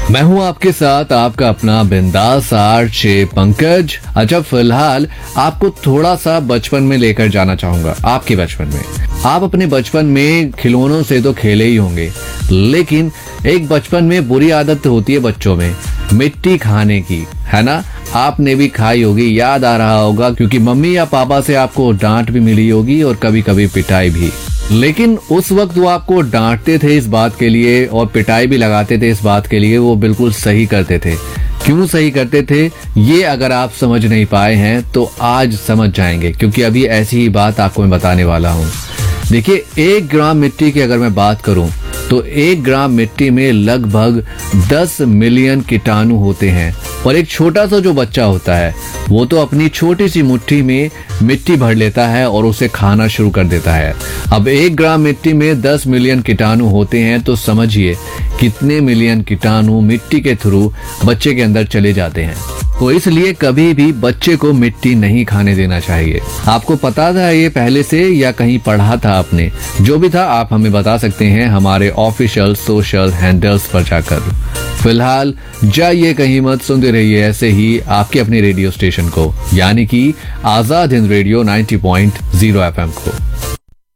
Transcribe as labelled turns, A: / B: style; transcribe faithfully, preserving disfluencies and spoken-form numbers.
A: मैं हूं आपके साथ आपका अपना बिंदास आरजे पंकज। अच्छा, फिलहाल आपको थोड़ा सा बचपन में लेकर जाना चाहूंगा। आपके बचपन में आप अपने बचपन में खिलौनों से तो खेले ही होंगे, लेकिन एक बचपन में बुरी आदत होती है बच्चों में, मिट्टी खाने की, है ना। आपने भी खाई होगी, याद आ रहा होगा, क्योंकि मम्मी या पापा से आपको डांट भी मिली होगी और कभी कभी पिटाई भी। लेकिन उस वक्त वो आपको डांटते थे इस बात के लिए और पिटाई भी लगाते थे इस बात के लिए, वो बिल्कुल सही करते थे। क्यों सही करते थे ये अगर आप समझ नहीं पाए हैं तो आज समझ जाएंगे, क्योंकि अभी ऐसी ही बात आपको मैं बताने वाला हूँ। देखिए, एक ग्राम मिट्टी की अगर मैं बात करूं तो एक ग्राम मिट्टी में लगभग दस मिलियन कीटाणु होते हैं, और एक छोटा सा जो बच्चा होता है वो तो अपनी छोटी सी मुट्ठी में मिट्टी भर लेता है और उसे खाना शुरू कर देता है। अब एक ग्राम मिट्टी में दस मिलियन कीटाणु होते हैं, तो समझिए कितने मिलियन कीटाणु मिट्टी के थ्रू बच्चे के अंदर चले जाते हैं। तो इसलिए कभी भी बच्चे को मिट्टी नहीं खाने देना चाहिए। आपको पता था ये पहले से या कहीं पढ़ा था आपने? जो भी था आप हमें बता सकते हैं हमारे ऑफिशियल सोशल हैंडल्स पर जाकर। फिलहाल जाइए कहीं मत, सुनते रहिए ऐसे ही आपके अपने रेडियो स्टेशन को, यानी कि आजाद हिंद रेडियो नब्बे पॉइंट शून्य एफ एम को।